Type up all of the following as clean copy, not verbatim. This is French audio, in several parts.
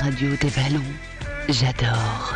radio des ballons. J'adore.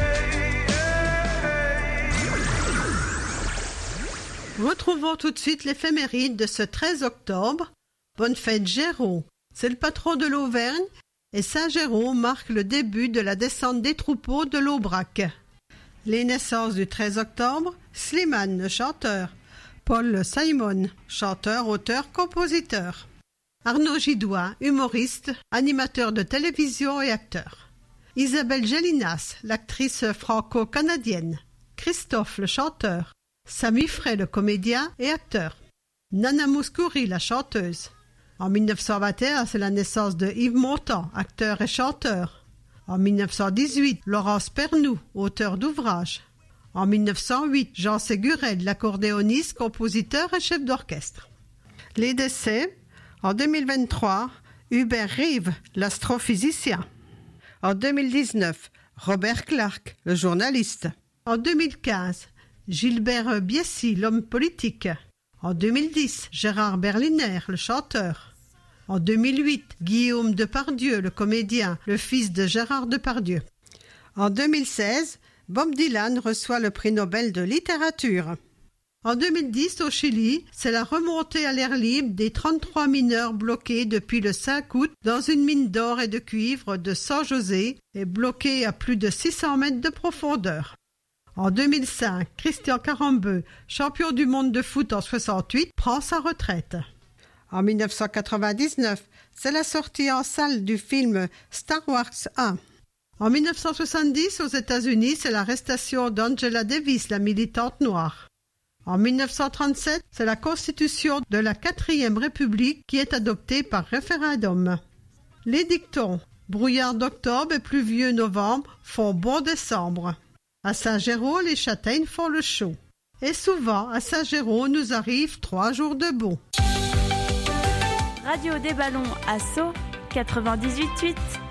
Retrouvons tout de suite l'éphéméride de ce 13 octobre. Bonne fête Géraud, c'est le patron de l'Auvergne et Saint-Géraud marque le début de la descente des troupeaux de l'Aubrac. Les naissances du 13 octobre, Slimane, le chanteur, Paul Simon, chanteur, auteur, compositeur, Arnaud Gidois, humoriste, animateur de télévision et acteur, Isabelle Gélinas, l'actrice franco-canadienne, Christophe, le chanteur, Samy Frey, le comédien et acteur, Nana Mouskouri, la chanteuse. En 1921, c'est la naissance de Yves Montand, acteur et chanteur. En 1918, Laurence Pernoud, auteur d'ouvrages. En 1908, Jean Ségurel, l'accordéoniste, compositeur et chef d'orchestre. Les décès. En 2023, Hubert Reeves, l'astrophysicien. En 2019, Robert Clark, le journaliste. En 2015, Gilbert Biessy, l'homme politique. En 2010, Gérard Berliner, le chanteur. En 2008, Guillaume Depardieu, le comédien, le fils de Gérard Depardieu. En 2016, Bob Dylan reçoit le prix Nobel de littérature. En 2010, au Chili, c'est la remontée à l'air libre des 33 mineurs bloqués depuis le 5 août dans une mine d'or et de cuivre de San José et bloqués à plus de 600 mètres de profondeur. En 2005, Christian Carambeu, champion du monde de foot en 68, prend sa retraite. En 1999, c'est la sortie en salle du film Star Wars 1. En 1970, aux États-Unis, c'est l'arrestation d'Angela Davis, la militante noire. En 1937, c'est la constitution de la 4e République qui est adoptée par référendum. Les dictons « Brouillard d'octobre et pluvieux novembre font bon décembre ». À Saint-Géraud, les châtaignes font le chaud. Et souvent, à Saint-Géraud, nous arrive 3 jours de beau. Radio des ballons à Sceaux, 98.8.